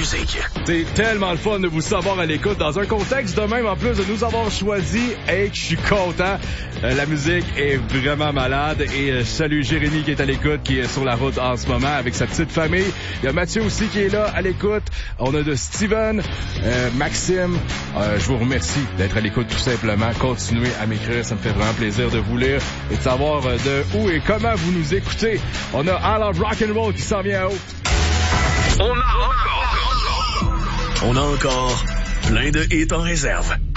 musique. C'est tellement le fun de vous savoir à l'écoute dans un contexte de même, en plus de nous avoir choisi. Hey, je suis content. La musique est vraiment malade. Et salut Jérémy qui est à l'écoute, qui est sur la route en ce moment avec sa petite famille. Il y a Mathieu aussi qui est là à l'écoute. On a de Steven, Maxime. Je vous remercie d'être à l'écoute tout simplement. Continuez à m'écrire, ça me fait vraiment plaisir de vous lire et de savoir de où et comment vous nous écoutez. On a I Love Rock'n'Roll qui s'en vient à haut. On a encore plein de hits en réserve.